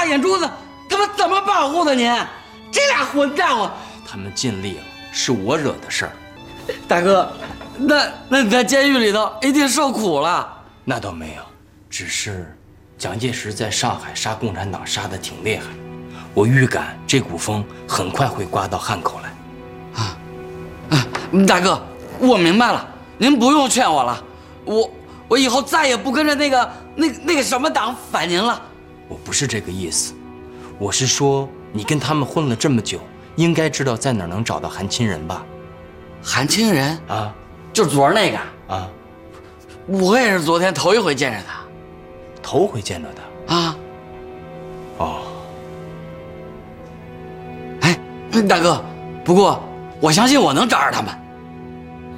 大眼珠子，他们怎么保护的您？这俩混账啊！ 他们尽力了，是我惹的事儿。 大哥，那你在监狱里头一定受苦了。 那倒没有，只是蒋介石在上海杀共产党杀得挺厉害，我预感这股风很快会刮到汉口来。 大哥，我明白了，您不用劝我了，我以后再也不跟着那个什么党反您了。 我不是这个意思，我是说你跟他们混了这么久，应该知道在哪儿能找到韩亲人吧？ 韩亲人啊， 就昨儿那个啊， 我也是昨天头一回见着他。 头回见着他啊？ 哦， 哎，大哥，不过我相信我能找着他们。